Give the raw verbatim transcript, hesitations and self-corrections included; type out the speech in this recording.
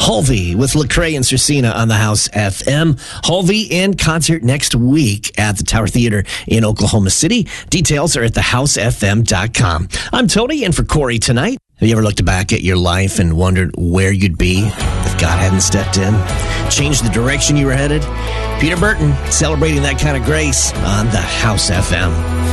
Halvey with Lecrae and Circina on the House F M. Halvey in concert next week at the Tower Theater in Oklahoma City. Details are at the house f m dot com. I'm Tony, and for Corey tonight. Have you ever looked back at your life and wondered where you'd be if God hadn't stepped in, changed the direction you were headed? Peter Burton celebrating that kind of grace on the House F M.